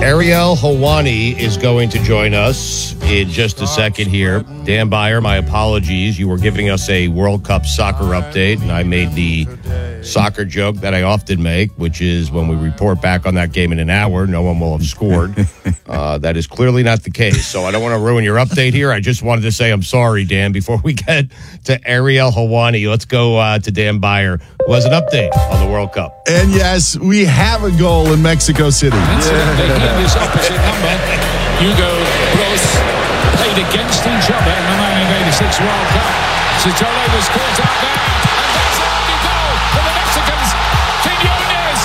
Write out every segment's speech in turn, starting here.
Ariel Helwani is going to join us in just a second here. Dan Beyer, my apologies. You were giving us a World Cup soccer update, and I made the soccer joke that I often make, which is when we report back on that game in an hour, no one will have scored. That is clearly not the case, so I don't want to ruin your update here. I just wanted to say I'm sorry, Dan, before we get to Ariel Helwani. Let's go to Dan Beyer, who has an update on the World Cup. And yes, we have a goal in Mexico City. That's it. They hit this opposite number. Hugo Bros played against each other in the 1986 World Cup. Sotelo was caught out there, and that's an early goal for the Mexicans. Quinones,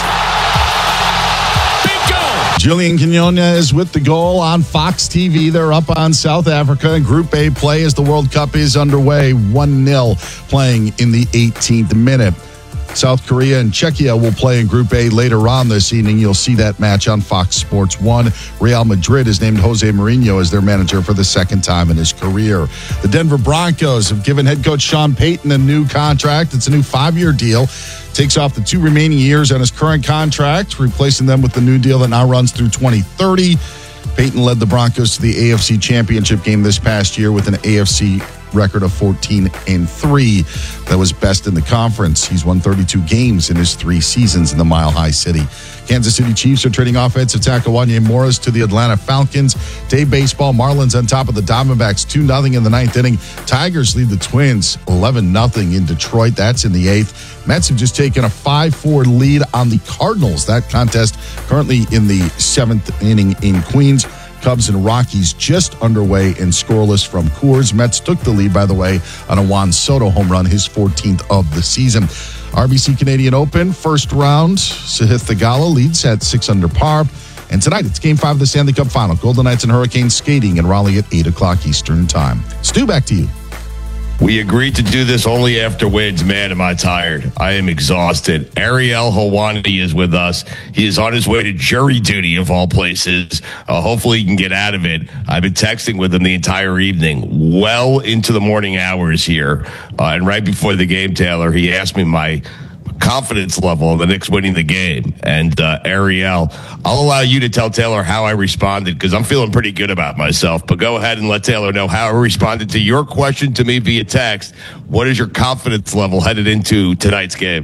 big goal. Julian Quinones with the goal on Fox TV. They're up on South Africa in Group A play as the World Cup is underway. 1-0 playing in the 18th minute. South Korea and Czechia will play in Group A later on this evening. You'll see that match on Fox Sports 1. Real Madrid has named Jose Mourinho as their manager for the second time in his career. The Denver Broncos have given head coach Sean Payton a new contract. It's a new 5-year deal. Takes off the 2 remaining years on his current contract, replacing them with the new deal that now runs through 2030. Payton led the Broncos to the AFC Championship game this past year with an AFC record of 14-3. That was best in the conference. He's won 32 games in his 3 seasons in the Mile High City. Kansas City Chiefs are trading offensive tackle Wanya Morris to the Atlanta Falcons. Day baseball, Marlins on top of the Diamondbacks 2-0 in the 9th inning. Tigers lead the Twins 11-0 in Detroit. That's in the 8th. Mets have just taken a 5-4 lead on the Cardinals. That contest currently in the 7th inning in Queens. Cubs and Rockies just underway and scoreless from Coors. Mets took the lead, by the way, on a Juan Soto home run, his 14th of the season. RBC Canadian Open, first round. Sahith Theegala leads at 6 under par. And tonight, it's Game 5 of the Stanley Cup Final. Golden Knights and Hurricanes skating in Raleigh at 8 o'clock Eastern Time. Stu, back to you. We agreed to do this only after wins. Man, am I tired. I am exhausted. Ariel Helwani is with us. He is on his way to jury duty, of all places. Hopefully he can get out of it. I've been texting with him the entire evening, well into the morning hours here. And right before the game, Taylor, he asked me my confidence level of the Knicks winning the game. And Ariel, I'll allow you to tell Taylor how I responded because I'm feeling pretty good about myself. But go ahead and let Taylor know how I responded to your question to me via text. What is your confidence level headed into tonight's game?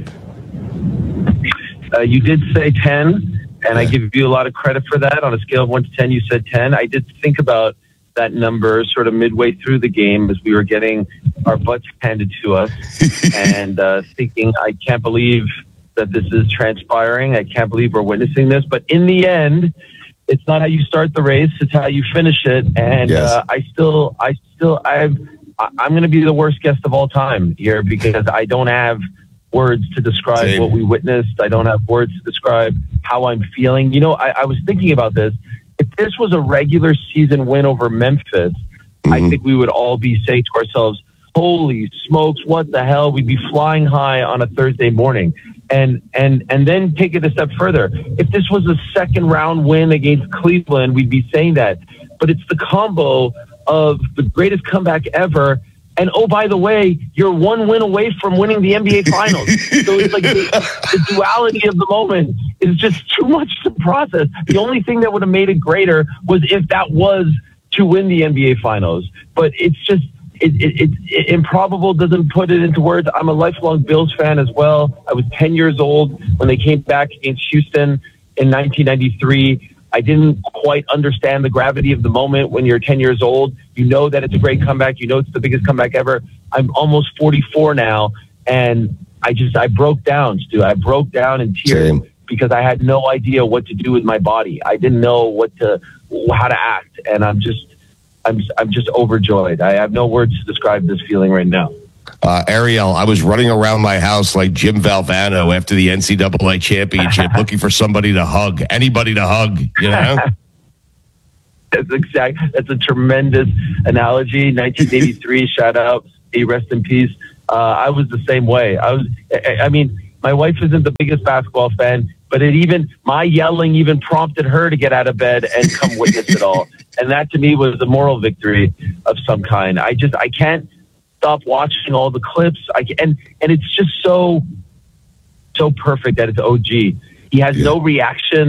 You did say 10, and I give you a lot of credit for that. On a scale of 1 to 10, you said 10. I did think about that number sort of midway through the game as we were getting our butts handed to us and thinking, I can't believe that this is transpiring. I can't believe we're witnessing this. But in the end, it's not how you start the race, it's how you finish it. And yes. I'm going to be the worst guest of all time here because I don't have words to describe what we witnessed. I don't have words to describe how I'm feeling. You know, I was thinking about this. If this was a regular season win over Memphis, I think we would all be saying to ourselves, holy smokes, what the hell? We'd be flying high on a Thursday morning. And then take it a step further. If this was a second round win against Cleveland, we'd be saying that. But it's the combo of the greatest comeback ever. And oh, by the way, you're 1 win away from winning the NBA Finals. So it's like the duality of the moment is just too much to process. The only thing that would have made it greater was if that was to win the NBA Finals. But it's just improbable, doesn't put it into words. I'm a lifelong Bills fan as well. I was 10 years old when they came back against Houston in 1993. I didn't quite understand the gravity of the moment when you're 10 years old. You know that it's a great comeback. You know it's the biggest comeback ever. I'm almost 44 now, and I broke down, Stu. I broke down in tears because I had no idea what to do with my body. I didn't know how to act, and I'm just overjoyed. I have no words to describe this feeling right now. Ariel, I was running around my house like Jim Valvano after the NCAA championship, looking for somebody to hug, anybody to hug, you know? That's a tremendous analogy. 1983, shout out, rest in peace. I was the same way. I mean, my wife isn't the biggest basketball fan, but my yelling even prompted her to get out of bed and come witness it all. And that to me was a moral victory of some kind. I can't stop watching all the clips. And it's just so perfect that it's OG. He has no reaction.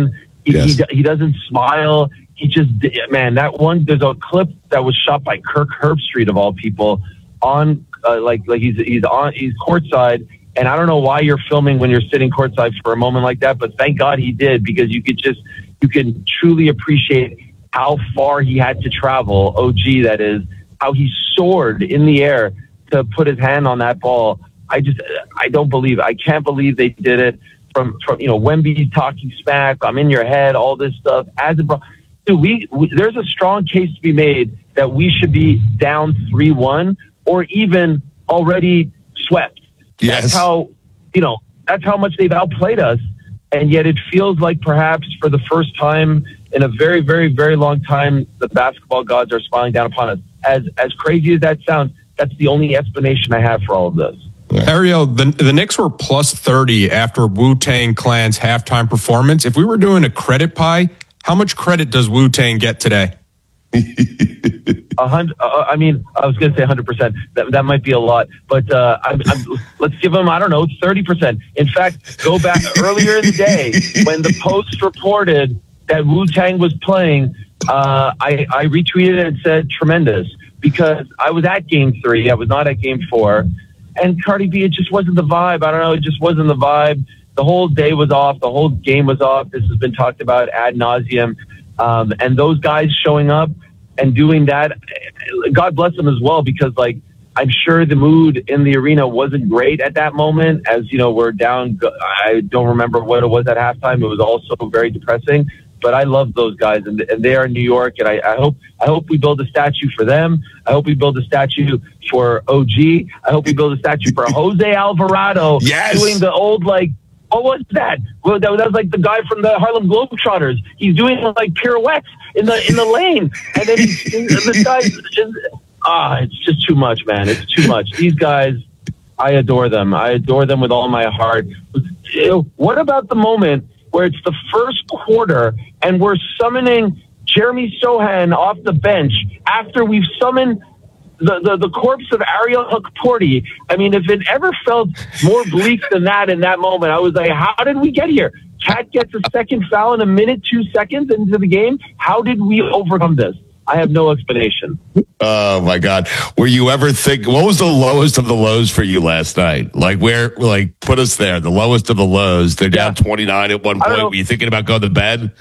He doesn't smile. He just, man, there's a clip that was shot by Kirk Herbstreit of all people on, he's courtside. And I don't know why you're filming when you're sitting courtside for a moment like that, but thank God he did, because you can truly appreciate how far he had to travel, OG that is, how he soared in the air to put his hand on that ball. I can't believe they did it from Wemby's talking smack, I'm in your head, all this stuff. There's a strong case to be made that we should be down 3-1 or even already swept. Yes. That's how much they've outplayed us. And yet it feels like perhaps for the first time in a very, very, very long time, the basketball gods are smiling down upon us. As crazy as that sounds, that's the only explanation I have for all of this. Ariel, the Knicks were plus 30 after Wu-Tang Clan's halftime performance. If we were doing a credit pie, how much credit does Wu-Tang get today? 100. I was going to say 100%. That might be a lot, but let's give them, 30%. In fact, go back earlier in the day when the Post reported that Wu-Tang was playing. I retweeted and said tremendous, because I was at Game 3. I was not at Game 4. And Cardi B, it just wasn't the vibe. I don't know. It just wasn't the vibe. The whole day was off. The whole game was off. This has been talked about ad nauseum. And those guys showing up and doing that, God bless them as well, because I'm sure the mood in the arena wasn't great at that moment. As we're down. I don't remember what it was at halftime. It was also very depressing. But I love those guys, and they are in New York, and I hope we build a statue for them. I hope we build a statue for OG. I hope we build a statue for Jose Alvarado. Yes. Doing the old what was that? Well, that was like the guy from the Harlem Globetrotters. He's doing pirouettes in the lane, and then this guy it's just too much, man. It's too much. These guys, I adore them. I adore them with all my heart. What about the moment where it's the first quarter and we're summoning Jeremy Sohan off the bench after we've summoned the corpse of Ariel Hukporti? I mean, if it ever felt more bleak than that in that moment, I was like, how did we get here? Cat gets a second foul in a minute, 2 seconds into the game. How did we overcome this? I have no explanation. Oh my God. Were you ever what was the lowest of the lows for you last night? Put us there, the lowest of the lows. They're down 29 at one point. Were you thinking about going to bed?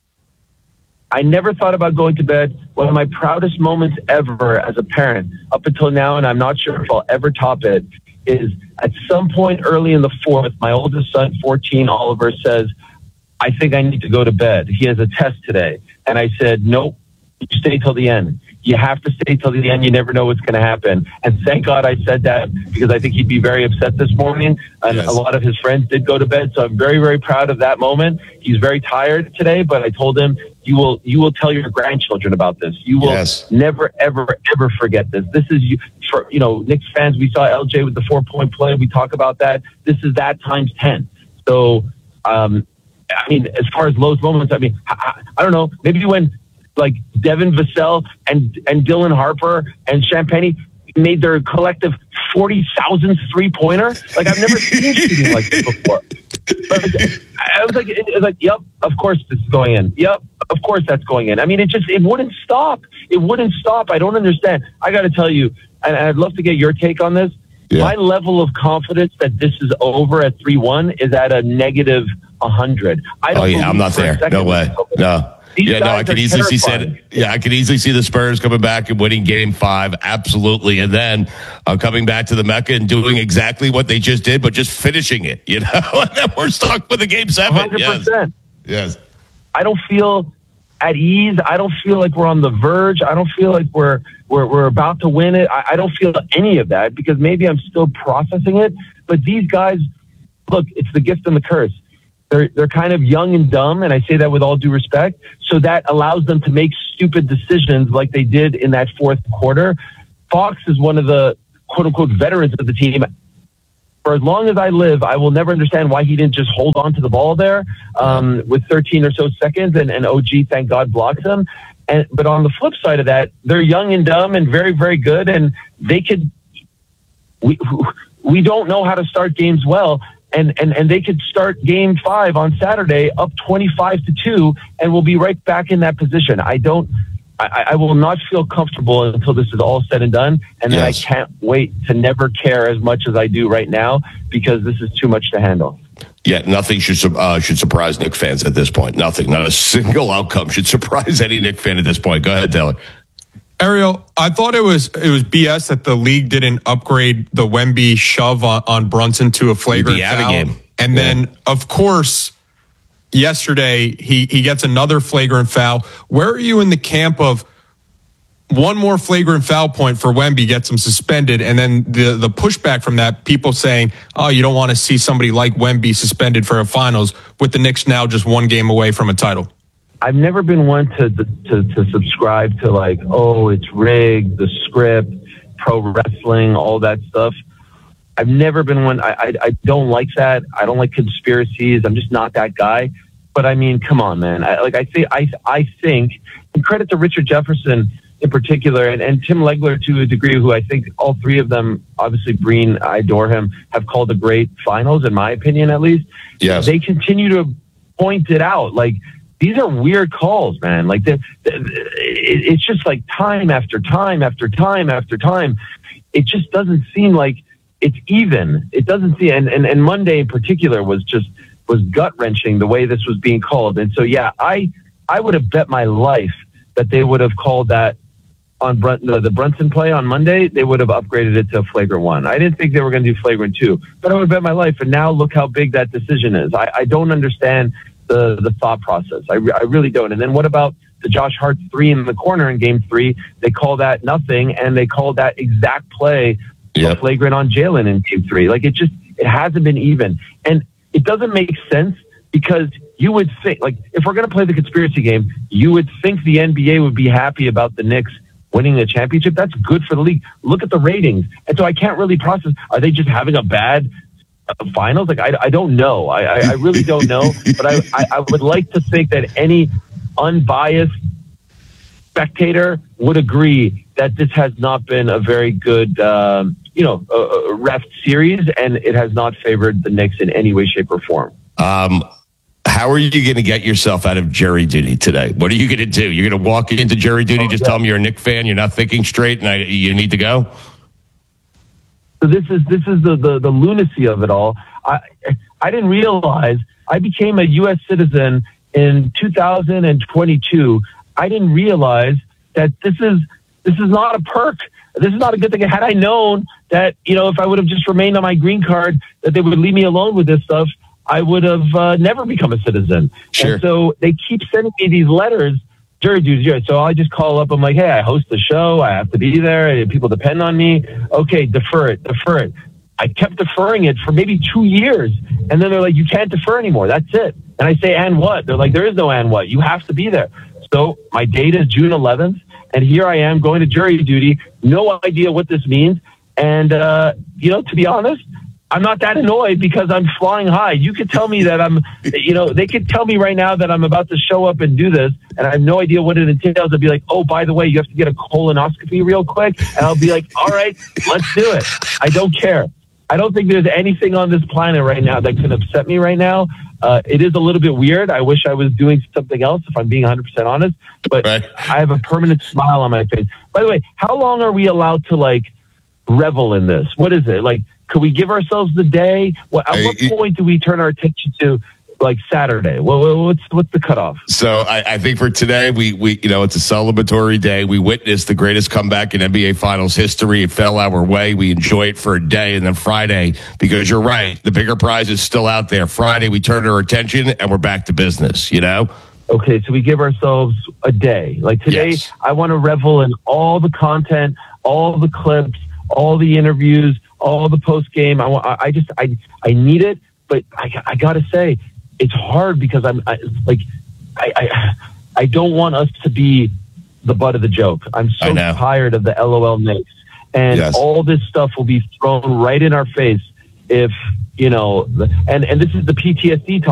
I never thought about going to bed. One of my proudest moments ever as a parent up until now, and I'm not sure if I'll ever top it, is at some point early in the fourth, my oldest son, 14, Oliver, says, I think I need to go to bed. He has a test today. And I said, nope. You stay till the end. You have to stay till the end. You never know what's going to happen. And thank God I said that, because I think he'd be very upset this morning. And a lot of his friends did go to bed. So I'm very, very proud of that moment. He's very tired today, but I told him, you will tell your grandchildren about this. You will never, ever, ever forget this. This is for Knicks fans. We saw LJ with the 4-point play. We talk about that. This is that times 10. So, as far as Lowe's moments, I don't know. Maybe when Devin Vassell and Dylan Harper and Champagnie made their collective 40,000th three-pointer. I've never seen shooting like this before. I was like, yep, of course this is going in. Yep, of course that's going in. It wouldn't stop. It wouldn't stop. I don't understand. I got to tell you, and I'd love to get your take on this. Yeah. My level of confidence that this is over at 3-1 is at a negative 100. I'm not there. No way. No. I could easily see the Spurs coming back and winning Game 5, absolutely, and then coming back to the Mecca and doing exactly what they just did, but just finishing it. And then we're stuck with the Game 7. 100%. Yes. I don't feel at ease. I don't feel like we're on the verge. I don't feel like we're about to win it. I don't feel any of that, because maybe I'm still processing it. But these guys, look, it's the gift and the curse. They're kind of young and dumb, and I say that with all due respect. So that allows them to make stupid decisions like they did in that fourth quarter. Fox is one of the quote-unquote veterans of the team. For as long as I live, I will never understand why he didn't just hold on to the ball there with 13 or so seconds, and OG, thank God, blocks him. But on the flip side of that, they're young and dumb and very, very good, and they could... We don't know how to start games well. and they could start game 5 on Saturday up 25-2, and we'll be right back in that position. I will not feel comfortable until this is all said and done, and then Yes. I can't wait to never care as much as I do right now, because this is too much to handle. Yeah, nothing should surprise Knicks fans at this point. Nothing. Not a single outcome should surprise any Knicks fan at this point. Go ahead, Taylor. Ariel, I thought it was BS that the league didn't upgrade the Wemby shove on Brunson to a flagrant He'd be out of foul. game. And then, of course, yesterday he gets another flagrant foul. Where are you in the camp of one more flagrant foul point for Wemby gets him suspended, and then the pushback from that, people saying, oh, you don't want to see somebody like Wemby suspended for a finals, with the Knicks now just one game away from a title? I've never been one to subscribe to like, oh, it's rigged, the script, pro wrestling, all that stuff. I've never been one. I don't like that. I don't like conspiracies. I'm just not that guy. But I mean, come on, man. I think, and credit to Richard Jefferson in particular, and Tim Legler to a degree, who I think all three of them, obviously Breen, I adore him, have called a great finals, in my opinion, at least. Yes. They continue to point it out. Like, these are weird calls, man. Like, it's just like time after time after time after time. It just doesn't seem like it's even. It doesn't seem, and Monday in particular was gut wrenching the way this was being called. And so, yeah, I would have bet my life that they would have called that on the Brunson play on Monday. They would have upgraded it to flagrant 1. I didn't think they were going to do flagrant 2, but I would bet my life. And now look how big that decision is. I don't understand the thought process. I really don't. And then what about the Josh Hart 3 in the corner in game 3? They call that nothing, and they called that exact play flagrant on Jalen in game 3. Like, it hasn't been even. And it doesn't make sense, because you would think, like, if we're going to play the conspiracy game, you would think the NBA would be happy about the Knicks winning the championship. That's good for the league. Look at the ratings. And so I can't really process, are they just having a bad finals? Like, I don't know. I really don't know. But I would like to think that any unbiased spectator would agree that this has not been a very good, ref series, and it has not favored the Knicks in any way, shape, or form. How are you going to get yourself out of jury duty today? What are you going to do? You're going to walk into jury duty, tell them you're a Knicks fan, you're not thinking straight, and you need to go? So this is the lunacy of it all. I didn't realize I became a U.S. citizen in 2022. I didn't realize that this is not a perk. This is not a good thing. Had I known that, if I would have just remained on my green card, that they would leave me alone with this stuff, I would have never become a citizen. Sure. And so they keep sending me these letters, jury duty. So I just call up. I'm like, hey, I host the show. I have to be there. People depend on me. Okay, defer it. I kept deferring it for maybe 2 years. And then they're like, you can't defer anymore. That's it. And I say, and what? They're like, there is no and what. You have to be there. So my date is June 11th. And here I am going to jury duty. No idea what this means. And, to be honest, I'm not that annoyed, because I'm flying high. You could tell me that they could tell me right now that I'm about to show up and do this, and I have no idea what it entails. I'd be like, oh, by the way, you have to get a colonoscopy real quick. And I'll be like, all right, let's do it. I don't care. I don't think there's anything on this planet right now that can upset me right now. It is a little bit weird. I wish I was doing something else, if I'm being 100% honest, but right. I have a permanent smile on my face. By the way, how long are we allowed to revel in this? What is it? Could we give ourselves the day? At what point do we turn our attention to Saturday? Well, what's the cutoff? So I think for today, we it's a celebratory day. We witnessed the greatest comeback in NBA Finals history. It fell our way. We enjoy it for a day, and then Friday, because you're right, the bigger prize is still out there. Friday, we turn our attention and we're back to business. Okay, so we give ourselves a day. Today, Yes. I want to revel in all the content, all the clips, all the interviews, all the post game. I need it, but I gotta say, it's hard, because I don't want us to be the butt of the joke. I'm so tired of the LOL Knicks, and all this stuff will be thrown right in our face if and this is the PTSD talk.